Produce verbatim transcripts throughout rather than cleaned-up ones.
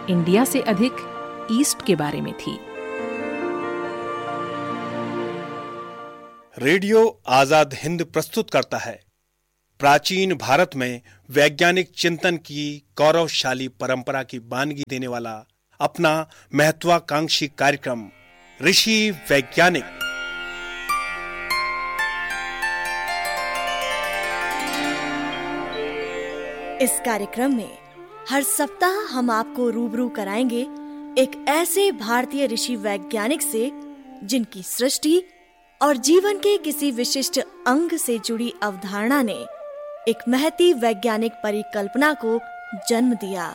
India से अधिक east के बारे में थी। रेडियो आजाद हिंद प्रस्तुत करता है प्राचीन भारत में वैज्ञानिक चिंतन की गौरवशाली परंपरा की बानगी देने वाला अपना महत्वाकांक्षी कार्यक्रम ऋषि वैज्ञानिक। इस कार्यक्रम में हर सप्ताह हम आपको रूबरू कराएंगे एक ऐसे भारतीय ऋषि वैज्ञानिक से जिनकी सृष्टि और जीवन के किसी विशिष्ट अंग से जुड़ी अवधारणा ने एक महती वैज्ञानिक परिकल्पना को जन्म दिया।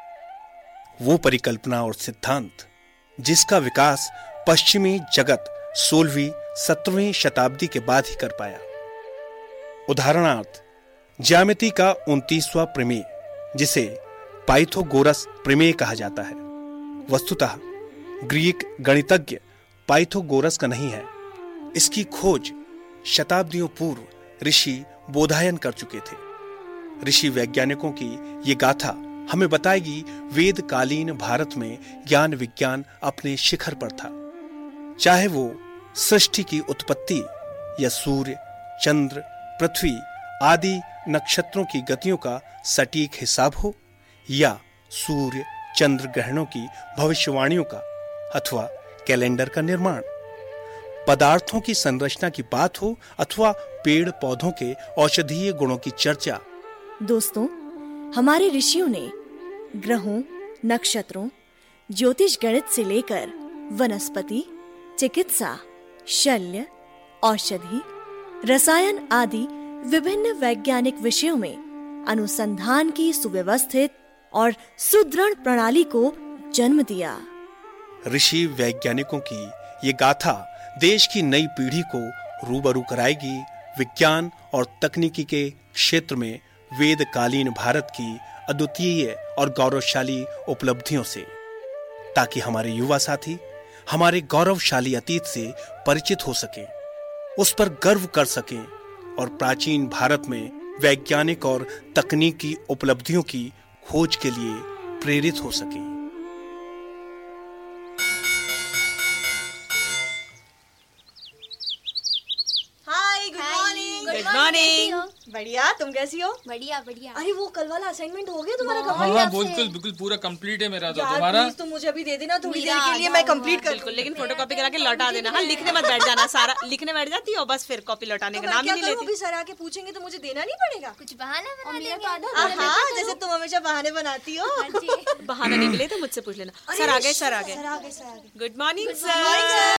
वो परिकल्पना और सिद्धांत जिसका विकास पश्चिमी जगत सोलहवीं सत्रहवीं शताब्दी के बाद ही कर पाया। उदाहरणार्थ ज्यामिति का उनतीसवां प्रमेय जिसे पाइथागोरस प्रमेय कहा जाता है, वस्तुतः ग्रीक गणितज्ञ पाइथागोरस का नहीं है। इसकी खोज शताब्दियों पूर्व ऋषि बोधायन कर चुके थे। ऋषि वैज्ञानिकों की ये गाथा हमें बताएगी वेदकालीन भारत में ज्ञान विज्ञान अपने शिखर पर था। चाहे वो सृष्टि की उत्पत्ति या सूर्य, चंद्र, पृथ्वी आदि नक्षत्रों की गतियों का सटीक हिसाब हो, या सूर्य चंद्र ग्रहणों की भविष्यवाणियों का, अथवा कैलेंडर का निर्माण, पदार्थों की संरचना की बात हो, अथवा पेड़ पौधों के औषधीय गुणों की चर्चा। दोस्तों, हमारे ऋषियों ने ग्रहों, नक्षत्रों, ज्योतिष गणित से लेकर वनस्पति, चिकित्सा, शल्य, औषधि, रसायन आदि विभिन्न वैज्ञानिक विषयों में अनुसंधान की सुव्यवस्थित और सुदृढ़ प्रणाली को जन्म दिया। ऋषि वैज्ञानिकों की ये गाथा देश की नई पीढ़ी को रूबरू कराएगी विज्ञान और तकनीकी के क्षेत्र में वेदकालीन भारत की अद्वितीय और गौरवशाली उपलब्धियों से, ताकि हमारे युवा साथी हमारे गौरवशाली अतीत से परिचित हो सकें, उस पर गर्व कर सकें और प्राचीन भारत में वैज्ञानिक और तकनीकी उपलब्धियों की खोज के लिए प्रेरित हो सकें। Good morning. बढ़िया, तुम कैसी हो? बढ़िया बढ़िया। अरे वो कल वाला असाइनमेंट हो गया तुम्हारा? हाँ हाँ बिल्कुल बिल्कुल पूरा कंप्लीट है मेरा। तो तुम्हारा तो मुझे अभी दे देना थोड़ी देर के लिए, मैं कंप्लीट कर बिल्कुल, लेकिन फोटोकॉपी करा के लौटा देना। हाँ, लिखने मत बैठ जाना। सारा लिखने बैठ जाती हो बस फिर कॉपी लौटाने का नाम ही नहीं लेती। अभी सर आके पूछेंगे तो मुझे देना नहीं पड़ेगा? कुछ बहाना बना देंगे। हाँ, जैसे तुम हमेशा बहाने बनाती हो। बहाना नहीं मिले तो मुझसे पूछ लेना। सर आ गए, सर आ गए। सर आ गए, सर आ गए। Good morning sir.